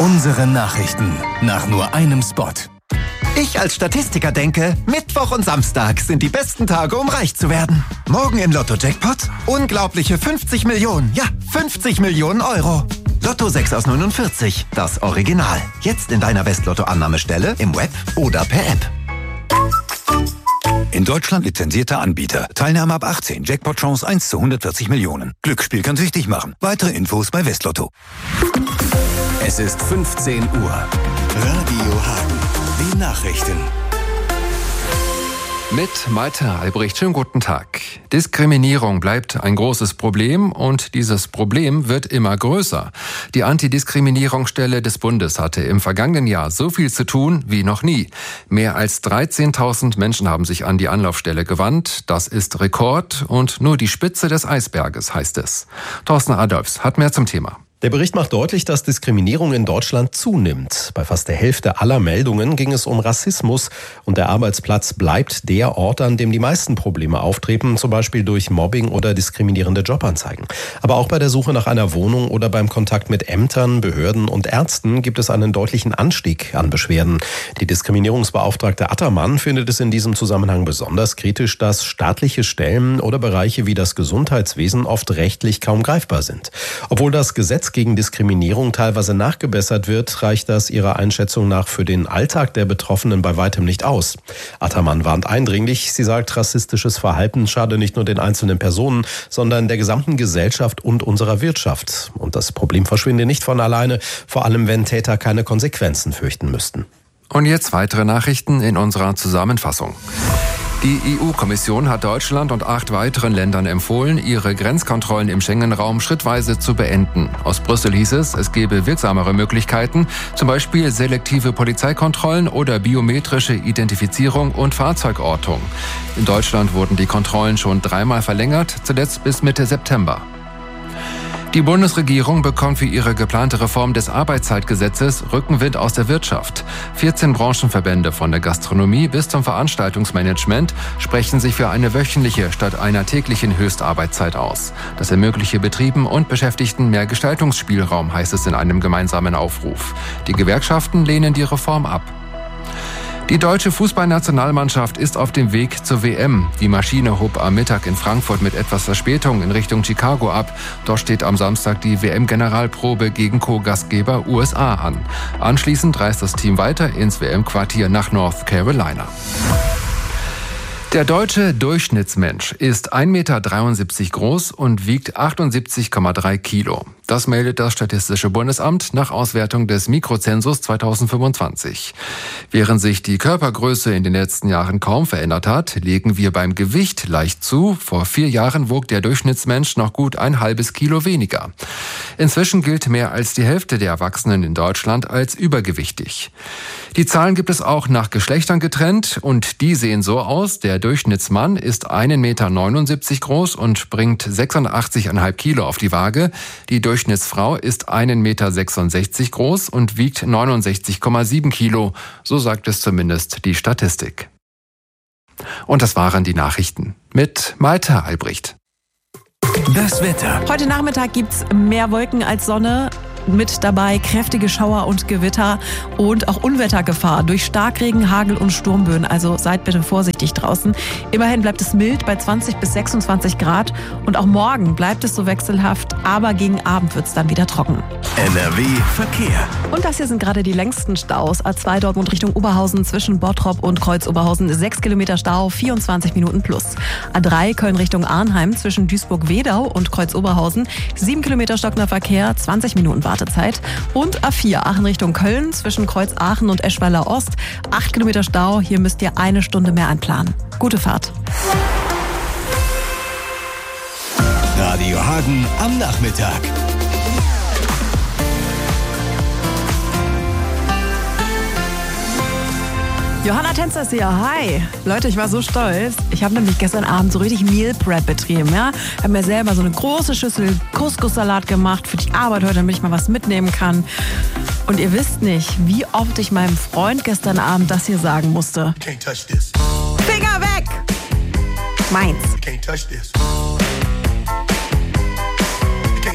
Unsere Nachrichten nach nur einem Spot. Ich als Statistiker denke, Mittwoch und Samstag sind die besten Tage, um reich zu werden. Morgen im Lotto-Jackpot unglaubliche 50 Millionen. Ja, 50 Millionen Euro. Lotto 6 aus 49, das Original. Jetzt in deiner Westlotto-Annahmestelle, im Web oder per App. In Deutschland lizenzierter Anbieter. Teilnahme ab 18. Jackpot-Chance 1 zu 140 Millionen. Glücksspiel kann süchtig machen. Weitere Infos bei Westlotto. Es ist 15 Uhr. Radio Hagen. Die Nachrichten. Mit Malte Albrecht. Schönen guten Tag. Diskriminierung bleibt ein großes Problem und dieses Problem wird immer größer. Die Antidiskriminierungsstelle des Bundes hatte im vergangenen Jahr so viel zu tun wie noch nie. Mehr als 13.000 Menschen haben sich an die Anlaufstelle gewandt. Das ist Rekord und nur die Spitze des Eisberges, heißt es. Thorsten Adolfs hat mehr zum Thema. Der Bericht macht deutlich, dass Diskriminierung in Deutschland zunimmt. Bei fast der Hälfte aller Meldungen ging es um Rassismus und der Arbeitsplatz bleibt der Ort, an dem die meisten Probleme auftreten, zum Beispiel durch Mobbing oder diskriminierende Jobanzeigen. Aber auch bei der Suche nach einer Wohnung oder beim Kontakt mit Ämtern, Behörden und Ärzten gibt es einen deutlichen Anstieg an Beschwerden. Die Diskriminierungsbeauftragte Attermann findet es in diesem Zusammenhang besonders kritisch, dass staatliche Stellen oder Bereiche wie das Gesundheitswesen oft rechtlich kaum greifbar sind. Obwohl das Gesetz gegen Diskriminierung teilweise nachgebessert wird, reicht das ihrer Einschätzung nach für den Alltag der Betroffenen bei weitem nicht aus. Attermann warnt eindringlich. Sie sagt, rassistisches Verhalten schade nicht nur den einzelnen Personen, sondern der gesamten Gesellschaft und unserer Wirtschaft. Und das Problem verschwinde nicht von alleine, vor allem wenn Täter keine Konsequenzen fürchten müssten. Und jetzt weitere Nachrichten in unserer Zusammenfassung. Die EU-Kommission hat Deutschland und 8 weiteren Ländern empfohlen, ihre Grenzkontrollen im Schengen-Raum schrittweise zu beenden. Aus Brüssel hieß es, es gebe wirksamere Möglichkeiten, zum Beispiel selektive Polizeikontrollen oder biometrische Identifizierung und Fahrzeugortung. In Deutschland wurden die Kontrollen schon 3-mal verlängert, zuletzt bis Mitte September. Die Bundesregierung bekommt für ihre geplante Reform des Arbeitszeitgesetzes Rückenwind aus der Wirtschaft. 14 Branchenverbände von der Gastronomie bis zum Veranstaltungsmanagement sprechen sich für eine wöchentliche statt einer täglichen Höchstarbeitszeit aus. Das ermögliche Betrieben und Beschäftigten mehr Gestaltungsspielraum, heißt es in einem gemeinsamen Aufruf. Die Gewerkschaften lehnen die Reform ab. Die deutsche Fußballnationalmannschaft ist auf dem Weg zur WM. Die Maschine hob am Mittag in Frankfurt mit etwas Verspätung in Richtung Chicago ab. Dort steht am Samstag die WM-Generalprobe gegen Co-Gastgeber USA an. Anschließend reist das Team weiter ins WM-Quartier nach North Carolina. Der deutsche Durchschnittsmensch ist 1,73 Meter groß und wiegt 78,3 Kilo. Das meldet das Statistische Bundesamt nach Auswertung des Mikrozensus 2025. Während sich die Körpergröße in den letzten Jahren kaum verändert hat, legen wir beim Gewicht leicht zu. Vor 4 Jahren wog der Durchschnittsmensch noch gut ein halbes Kilo weniger. Inzwischen gilt mehr als die Hälfte der Erwachsenen in Deutschland als übergewichtig. Die Zahlen gibt es auch nach Geschlechtern getrennt und die sehen so aus. Der Durchschnittsmann ist 1,79 Meter groß und bringt 86,5 Kilo auf die Waage. Die Durchschnittsfrau ist 1,66 Meter groß und wiegt 69,7 Kilo. So sagt es zumindest die Statistik. Und das waren die Nachrichten mit Malte Albrecht. Das Wetter. Heute Nachmittag gibt's mehr Wolken als Sonne. Mit dabei kräftige Schauer und Gewitter und auch Unwettergefahr durch Starkregen, Hagel und Sturmböen. Also seid bitte vorsichtig draußen. Immerhin bleibt es mild bei 20 bis 26 Grad. Und auch morgen bleibt es so wechselhaft, aber gegen Abend wird es dann wieder trocken. NRW Verkehr. Und das hier sind gerade die längsten Staus. A2 Dortmund Richtung Oberhausen zwischen Bottrop und Kreuz-Oberhausen 6 Kilometer Stau, 24 Minuten plus. A3 Köln Richtung Arnheim zwischen Duisburg-Wedau und Kreuz-Oberhausen 7 Kilometer stockender Verkehr, 20 Minuten Wartezeit. Und A4 Aachen Richtung Köln zwischen Kreuz Aachen und Eschweiler Ost 8 Kilometer Stau. Hier müsst ihr 1 Stunde mehr einplanen. Gute Fahrt. Radio Hagen am Nachmittag. Johanna Tänzer ist hier. Hi. Leute, ich war so stolz. Ich habe nämlich gestern Abend so richtig Meal Prep betrieben. Ja? Ich habe mir selber so eine große Schüssel Couscous-Salat gemacht für die Arbeit heute, damit ich mal was mitnehmen kann. Und ihr wisst nicht, wie oft ich meinem Freund gestern Abend das hier sagen musste. Finger weg! Meins.